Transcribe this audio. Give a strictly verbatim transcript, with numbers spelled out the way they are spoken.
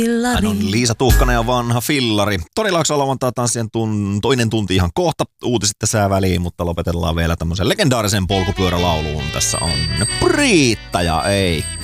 Hän on Liisa Tuhkanen ja vanha fillari. Torilaakso lauantaa tanssien tun, toinen tunti ihan kohta. Uutiset tässä väliin, mutta lopetellaan vielä tämmöisen legendaarisen polkupyörälauluun. Tässä on Priitta ja Eikka.